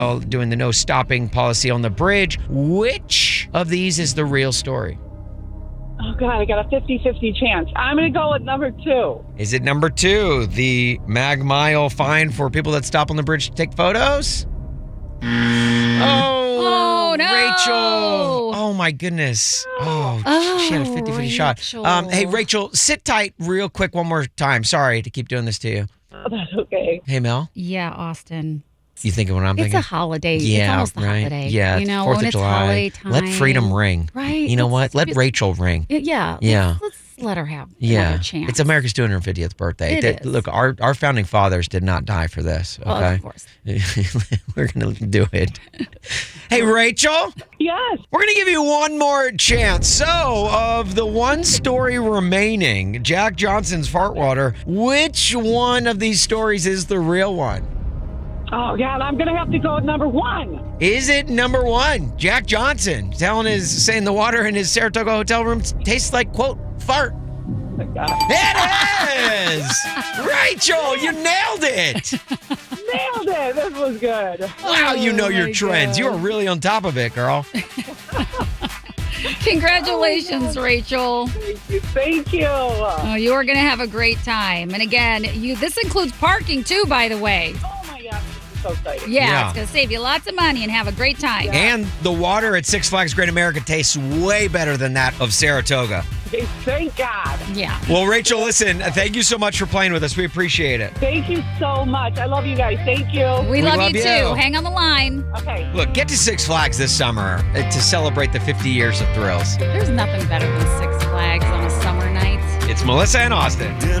doing the no stopping policy on the bridge. Which of these is the real story? Oh, God, I got a 50-50 chance. I'm going to go with number 2. Is it number 2, the Mag Mile fine for people that stop on the bridge to take photos? Oh, no. Rachel. Oh, my goodness. Oh, she had a 50-50 shot. Hey, Rachel, sit tight real quick one more time. Sorry to keep doing this to you. Oh, that's okay. Hey, Mel. Yeah, Austin. You thinking what I'm thinking? It's a holiday. Yeah, it's almost the right. holiday. Yeah, you know, 4th when of it's July. holiday time. Let freedom ring. Right. You know what? Let Rachel ring. Yeah. Yeah. Let's let her have another chance. It's America's doing her 50th birthday. It is. Look, our founding fathers did not die for this. Okay, well, of course. We're gonna do it. Hey, Rachel. Yes. We're gonna give you one more chance. So, of the one story remaining, Jack Johnson's fart water, which one of these stories is the real one? Oh, God, I'm going to have to go with number 1. Is it number 1? Jack Johnson saying the water in his Saratoga hotel room tastes like, quote, fart. Oh, my God. It is! Rachel, you nailed it! Nailed it. This was good. Wow, you know your my trends. God. You are really on top of it, girl. Congratulations, Rachel. Thank you. Oh, you are going to have a great time. And again, this includes parking too, by the way. Oh, my God. This is so exciting. Yeah, it's going to save you lots of money and have a great time. And the water at Six Flags Great America tastes way better than that of Saratoga. Okay, thank God. Yeah. Well, Rachel, listen, thank you so much for playing with us. We appreciate it. Thank you so much. I love you guys. Thank you. We love you you. too. Hang on the line. Okay. Look, get to Six Flags this summer to celebrate the 50 years of thrills. There's nothing better than Six Flags on a summer night. It's Melissa and Austin.